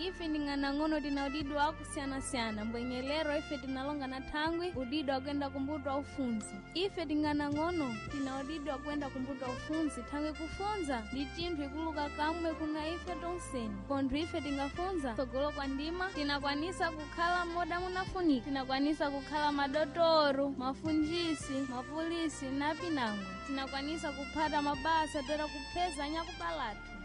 ife nding'anang'ono tina udido akusiyana-siyana mbwenyelero ife tinalonga na thangwi udido akwenda kumbuto wa ufunzi. Ife ting'anang'ono tina udido akwenda kumbuto wa ufunzi thangwi kufunza ndi chinthu ikuluka kamwe kuna ife tonseni. Pontho ife tingafunza tsogolo kwa ndima tinakwanisa kukhala moda munafunika, tinakwanisa kukhala madotoro, mafunjisi, mapulisi na pinango, tinakwanisa kuphata mabasa toera kupheza anyakupalatu.